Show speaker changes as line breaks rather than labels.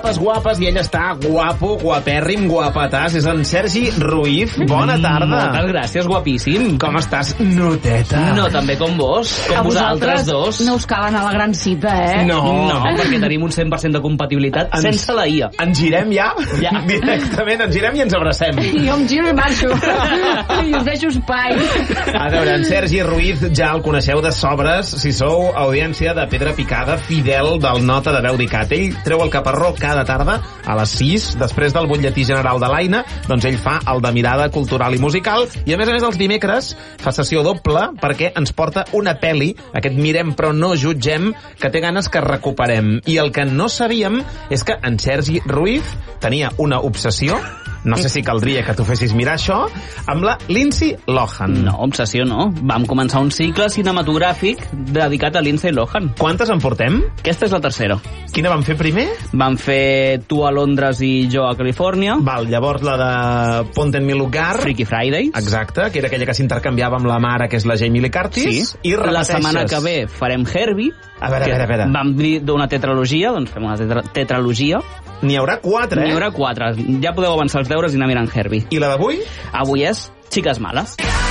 Guapes, i ell està guapo, guapèrrim, guapatàs. És en Sergi Ruiz. Bona tarda.
Moltes gràcies, guapíssim.
Com estàs, noteta?
No tan bé com vos, com vosaltres dos.
No us cal anar a la gran cita, eh?
No,
perquè tenim un 100% de compatibilitat sense la IA.
Ens girem ja? Directament, ens girem i ens abracem.
Jo em giro i marxo. I us deixo espai.
A veure, en Sergi Ruiz ja el coneixeu de sobres si sou audiència de Pedra Picada, fidel del Nota de Veu d'ICAT. Ell treu el caparró cada tarda a les 6, després del butlletí general de l'Aina, doncs ell fa el de mirada cultural i musical, i a més els dimecres fa sessió doble perquè ens porta una pel·li, aquest Mirem però no jutgem, que té ganes que recuperem. I el que no sabíem és que en Sergi Ruiz tenia una obsessió, no sé si caldria que t'ho fessis mirar això, amb la Lindsay Lohan.
No, obsessió no. Vam començar un cicle cinematogràfic dedicat a Lindsay Lohan.
Quantes en portem?
Aquesta és la tercera.
Quina vam fer primer?
Vam fer Tu a Londres i Jo a Califòrnia.
Val, llavors la de Ponte en mi lugar.
Freaky Fridays.
Exacte, que era aquella que s'intercanviava amb la mare, que és la Jamie Lee Curtis.
Sí.
I repeteixes.
La setmana que ve farem Herbie.
A veure.
Vam dir d'una tetralogia, doncs fem una tetralogia.
N'hi haurà 4,
N'hi haurà 4. Ja podeu avançar els deures i anar mirant Herbie.
I la d'avui?
Avui és Xiques Males.